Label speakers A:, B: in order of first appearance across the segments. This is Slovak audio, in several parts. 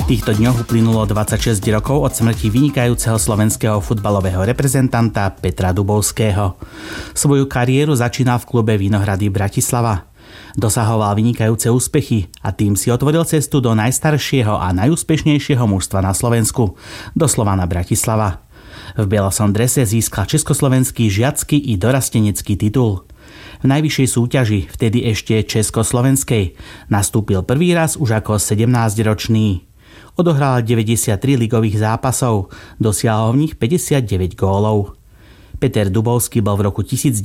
A: týchto dňoch uplynulo 26 rokov od smrti vynikajúceho slovenského futbalového reprezentanta Petra Dubovského. Svoju kariéru začínal v klube Vinohrady Bratislava. Dosahoval vynikajúce úspechy a tým si otvoril cestu do najstaršieho a najúspešnejšieho mužstva na Slovensku, do Slovana Bratislava. V bielosom drese získal československý žiacky i dorastenecký titul. V najvyššej súťaži, vtedy ešte československej, nastúpil prvý raz už ako 17-ročný. Odohral 93 ligových zápasov, dosiahol v nich 59 gólov. Peter Dubovský bol v roku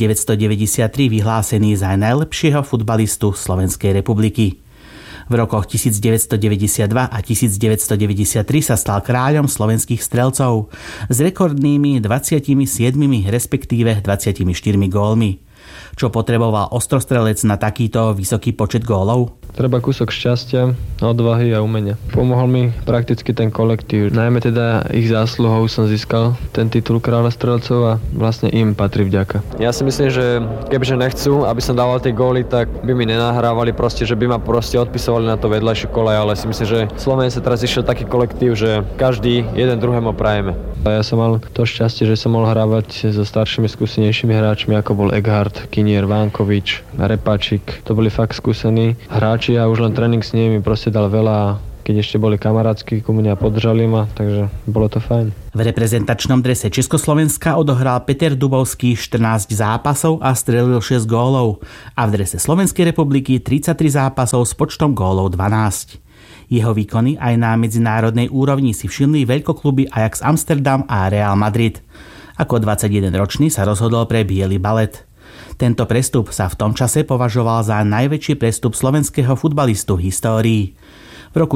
A: 1993 vyhlásený za najlepšieho futbalistu Slovenskej republiky. V rokoch 1992 a 1993 sa stal kráľom slovenských strelcov s rekordnými 27, respektíve 24 gólmi. Čo potreboval ostrostrelec na takýto vysoký počet gólov?
B: Treba kúsok šťastia, odvahy a umenia. Pomohol mi prakticky ten kolektív. Najmä teda ich zásluhou som získal ten titul kráľa strelcov a vlastne im patrí vďaka. Ja si myslím, že kebyže nechcú, aby som dával tie góly, tak by mi nenahrávali proste, že by ma proste odpisovali na to vedľajšiu kolej, ale si myslím, že Slovene sa teraz išiel taký kolektív, že každý jeden druhému prajeme. A ja som mal to šťastie, že som mohol hrávať so staršími, skúsenejšími hráčmi, ako bol Eghard, Kinier, Vánkovič, Repačík. To boli fakt skúsení hráči a už len tréning s nimi proste dal veľa, keď ešte boli kamarátsky ku mne a podržali ma, takže bolo to fajn.
A: V reprezentačnom drese Československa odohral Peter Dubovský 14 zápasov a strelil 6 gólov a v drese Slovenskej republiky 33 zápasov s počtom gólov 12. Jeho výkony aj na medzinárodnej úrovni si všimli veľkokluby Ajax Amsterdam a Real Madrid. Ako 21-ročný sa rozhodol pre biely balet. Tento prestup sa v tom čase považoval za najväčší prestup slovenského futbalistu v histórii. V roku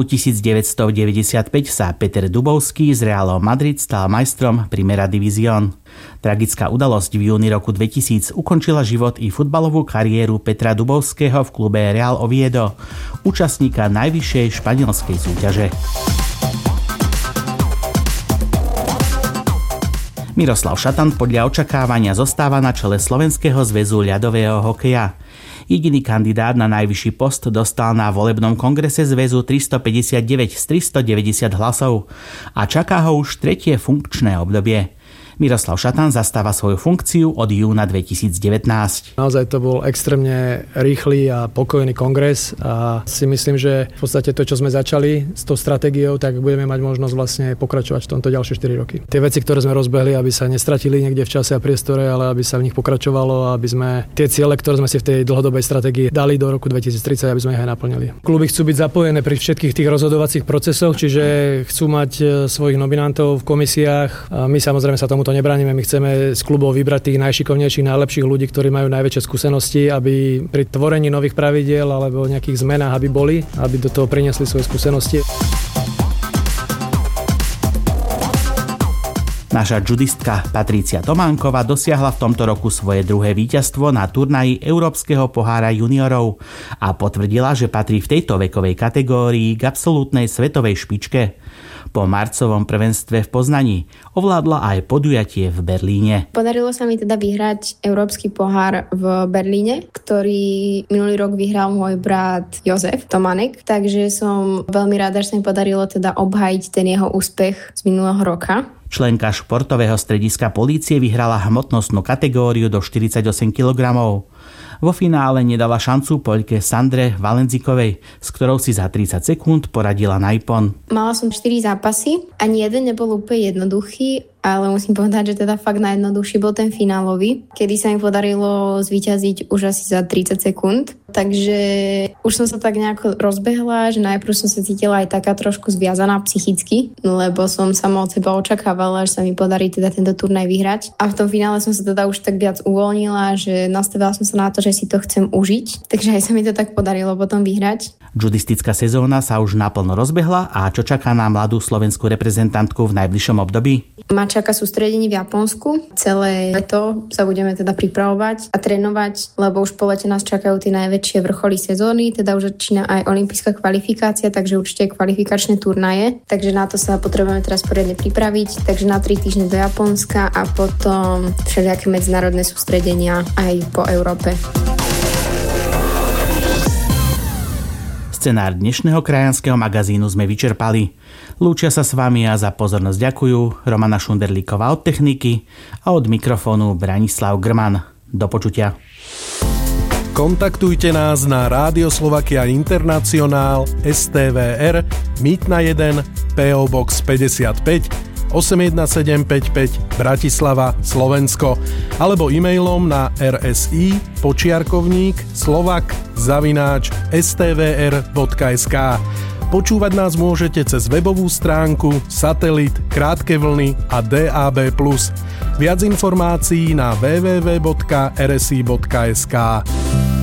A: 1995 sa Peter Dubovský z Realom Madrid stal majstrom Primera División. Tragická udalosť v júni roku 2000 ukončila život i futbalovú kariéru Petra Dubovského v klube Real Oviedo, účastníka najvyššej španielskej súťaže. Miroslav Šatan podľa očakávania zostáva na čele Slovenského zväzu ľadového hokeja. Jediný kandidát na najvyšší post dostal na volebnom kongrese zväzu 359 z 390 hlasov a čaká ho už tretie funkčné obdobie. Miroslav Šatan zastáva svoju funkciu od júna 2019.
C: Naozaj to bol extrémne rýchly a pokojný kongres a si myslím, že v podstate to, čo sme začali s tou stratégiou, tak budeme mať možnosť vlastne pokračovať v tomto ďalšie 4 roky. Tie veci, ktoré sme rozbehli, aby sa nestratili niekde v čase a priestore, ale aby sa v nich pokračovalo, aby sme tie ciele, ktoré sme si v tej dlhodobej stratégii dali do roku 2030, aby sme ich aj naplnili. Kluby chcú byť zapojené pri všetkých tých rozhodovacích procesoch, čiže chcú mať svojich nominantov v komisiách. A my samozrejme sa tomu to nebránime, my chceme z klubov vybrať tých najšikovnejších, najlepších ľudí, ktorí majú najväčšie skúsenosti, aby pri tvorení nových pravidiel alebo nejakých zmenách, aby boli, aby do toho priniesli svoje skúsenosti.
A: Naša judistka Patrícia Tománková dosiahla v tomto roku svoje druhé víťazstvo na turnaji Európskeho pohára juniorov a potvrdila, že patrí v tejto vekovej kategórii k absolútnej svetovej špičke. Po marcovom prvenstve v Poznani ovládla aj podujatie v Berlíne.
D: Podarilo sa mi teda vyhrať Európsky pohár v Berlíne, ktorý minulý rok vyhral môj brat Jozef Tomanek, takže som veľmi rada, že sa mi podarilo teda obhájiť ten jeho úspech z minulého roka.
A: Členka športového strediska polície vyhrala hmotnostnú kategóriu do 48 kg. Vo finále nedala šancu Poľke Sandre Valenzikovej, s ktorou si za 30 sekúnd poradila na ipon.
D: Mala som 4 zápasy, ani jeden nebol úplne jednoduchý, ale musím povedať, že teda fakt najjednoduchší bol ten finálový, kedy sa mi podarilo zvíťaziť už asi za 30 sekúnd. Takže už som sa tak nejako rozbehla, že najprv som sa cítila aj taká trošku zviazaná psychicky, lebo som sama od seba očakávala, že sa mi podarí teda tento turnaj vyhrať. A v tom finále som sa teda už tak viac uvoľnila, že nastavila som sa na to, že si to chcem užiť. Takže aj sa mi to tak podarilo potom vyhrať.
A: Judistická sezóna sa už naplno rozbehla a čo čaká na mladú slovenskú reprezentantku v najbližšom období?
D: Ma čaká sústredenie v Japonsku. Celé leto sa budeme teda pripravovať a trénovať, lebo už po lete nás čakajú tie najväčšie vrcholy sezóny, teda už začína aj olympijská kvalifikácia, takže určite kvalifikačné turnaje. Takže na to sa potrebujeme teraz poriadne pripraviť. Takže na 3 týždne do Japonska a potom všelijaké medzinárodné sústredenia aj po Európe.
A: Scenár dnešného krajanského magazínu sme vyčerpali. Lúčia sa s vami a za pozornosť ďakujú Romana Šunderlíková od techniky a od mikrofónu Branislav Grman. Do počutia.
E: Kontaktujte nás na Rádio Slovakia Internacionál STVR Mýtna 1 PO Box 55 81755 Bratislava, Slovensko alebo e-mailom na rsi@slovak@stvr.sk. Počúvať nás môžete cez webovú stránku, satelit, krátke vlny a DAB+. Viac informácií na www.rsi.sk.